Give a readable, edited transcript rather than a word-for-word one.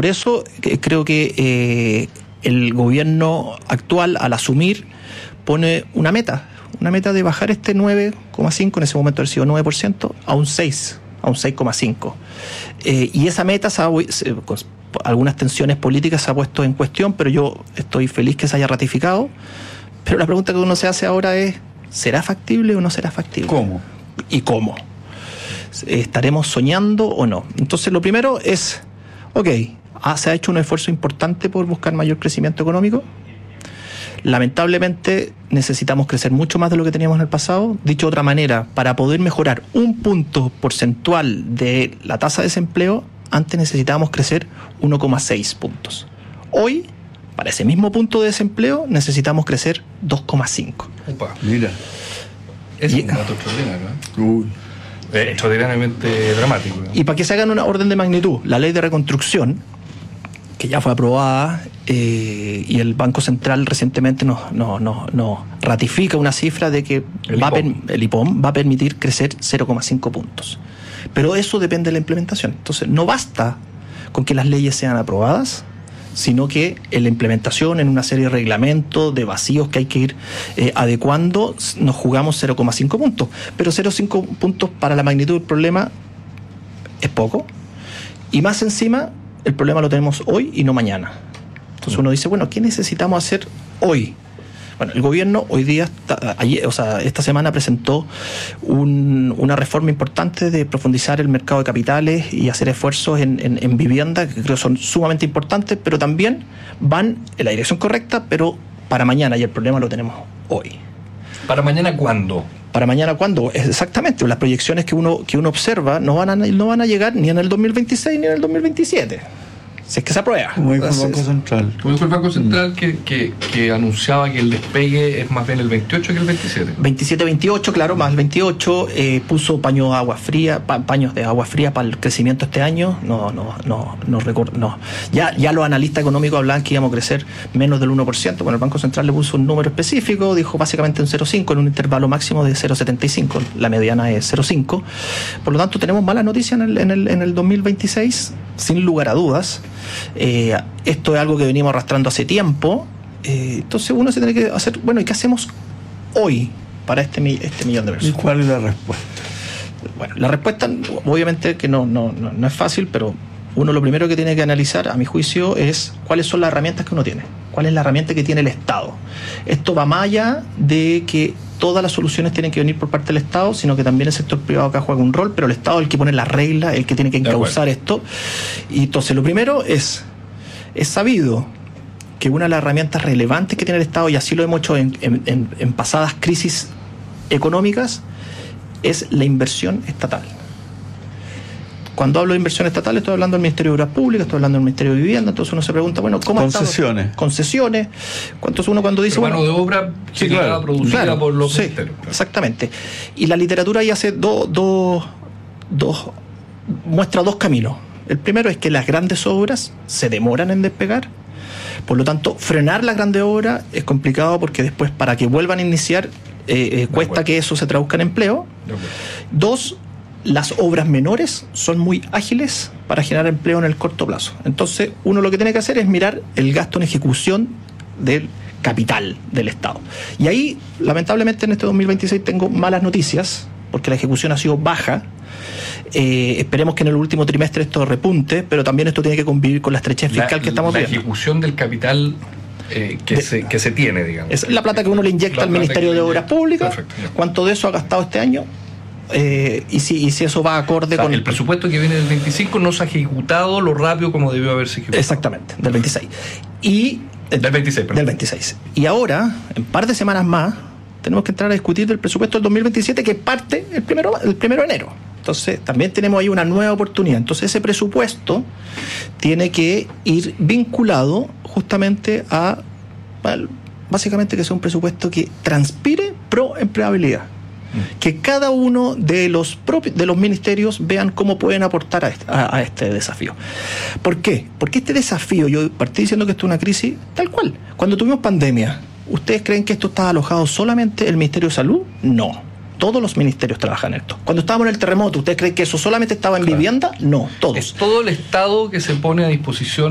por eso creo que el gobierno actual, al asumir, pone una meta de bajar este 9,5%, en ese momento ha sido 9%, a un 6%, a un 6,5%. Y esa meta, con algunas tensiones políticas, se ha puesto en cuestión, pero yo estoy feliz que se haya ratificado. Pero la pregunta que uno se hace ahora es, ¿será factible o no será factible? ¿Cómo? ¿Y cómo? ¿Estaremos soñando o no? Entonces, lo primero es, se ha hecho un esfuerzo importante por buscar mayor crecimiento económico. Lamentablemente necesitamos crecer mucho más de lo que teníamos en el pasado. Dicho de otra manera, para poder mejorar un punto porcentual de la tasa de desempleo, antes necesitábamos crecer 1,6 puntos. Hoy, para ese mismo punto de desempleo, necesitamos crecer 2,5. Opa, mira. Es un dato extraordinario, extraordinariamente dramático. Y para que se hagan una orden de magnitud, la ley de reconstrucción, que ya fue aprobada, y el Banco Central recientemente nos ratifica una cifra de que el IPOM va a permitir crecer 0,5 puntos. Pero eso depende de la implementación. Entonces, no basta con que las leyes sean aprobadas, sino que en la implementación, en una serie de reglamentos, de vacíos que hay que ir adecuando, nos jugamos 0,5 puntos. Pero 0,5 puntos para la magnitud del problema es poco. Y más encima, el problema lo tenemos hoy y no mañana. Entonces uno dice, ¿qué necesitamos hacer hoy? Bueno, el gobierno hoy día, esta semana presentó una reforma importante de profundizar el mercado de capitales y hacer esfuerzos en vivienda, que creo son sumamente importantes, pero también van en la dirección correcta, pero para mañana, y el problema lo tenemos hoy. ¿Para mañana cuándo? ¿Para mañana cuándo? Exactamente, las proyecciones que uno observa no van a llegar ni en el 2026 ni en el 2027. Si es que se aprueba. Como dijo el Banco Central. Como dijo el Banco Central que anunciaba que el despegue es más bien el 28 que el 27. 27-28, claro, más el 28. Puso paños de agua fría para el crecimiento este año. No. Ya los analistas económicos hablaban que íbamos a crecer menos del 1%. Bueno, el Banco Central le puso un número específico, dijo básicamente un 0,5 en un intervalo máximo de 0,75. La mediana es 0,5. Por lo tanto, tenemos malas noticias en el 2026, sin lugar a dudas. Esto es algo que venimos arrastrando hace tiempo. Entonces uno se tiene que hacer, ¿y qué hacemos hoy para este millón de personas? ¿Y cuál es la respuesta? Bueno, la respuesta obviamente que no es fácil, pero uno lo primero que tiene que analizar, a mi juicio, es cuáles son las herramientas que uno tiene. ¿Cuál es la herramienta que tiene el Estado? Esto va más allá de que todas las soluciones tienen que venir por parte del Estado, sino que también el sector privado acá juega un rol, pero el Estado es el que pone las reglas, el que tiene que encauzar esto. Y entonces lo primero es sabido que una de las herramientas relevantes que tiene el Estado, y así lo hemos hecho en pasadas crisis económicas, es la inversión estatal. Cuando hablo de inversión estatal, estoy hablando del Ministerio de Obras Públicas, estoy hablando del Ministerio de Vivienda. Entonces uno se pregunta, ¿cómo concesiones? Concesiones. Entonces uno cuando dice... mano de obra producida por los ministerios. Claro. Exactamente. Y la literatura ahí hace muestra dos caminos. El primero es que las grandes obras se demoran en despegar. Por lo tanto, frenar las grandes obras es complicado porque después, para que vuelvan a iniciar, cuesta que eso se traduzca en empleo. Dos, las obras menores son muy ágiles para generar empleo en el corto plazo. Entonces, uno lo que tiene que hacer es mirar el gasto en ejecución del capital del Estado. Y ahí, lamentablemente, en este 2026 tengo malas noticias, porque la ejecución ha sido baja. Esperemos que en el último trimestre esto repunte, pero también esto tiene que convivir con la estrechez fiscal que estamos viendo. La ejecución del capital que se tiene, digamos. Es la plata que uno le inyecta al Ministerio de Obras Públicas. Perfecto. ¿Cuánto de eso ha gastado este año? Y si eso va acorde con... El presupuesto que viene del 25 no se ha ejecutado lo rápido como debió haberse ejecutado. Exactamente, del 26. Del 26, perdón. Del 26. Y ahora, en un par de semanas más, tenemos que entrar a discutir del presupuesto del 2027, que parte el primero de enero. Entonces, también tenemos ahí una nueva oportunidad. Entonces, ese presupuesto tiene que ir vinculado justamente básicamente que sea un presupuesto que transpire pro empleabilidad. Que cada uno de los ministerios vean cómo pueden aportar a este desafío. ¿Por qué? Porque este desafío, yo partí diciendo que esto es una crisis tal cual. Cuando tuvimos pandemia, ¿ustedes creen que esto estaba alojado solamente en el Ministerio de Salud? No. Todos los ministerios trabajan en esto. Cuando estábamos en el terremoto, ¿ustedes creen que eso solamente estaba en vivienda? No, todos. Es todo el Estado que se pone a disposición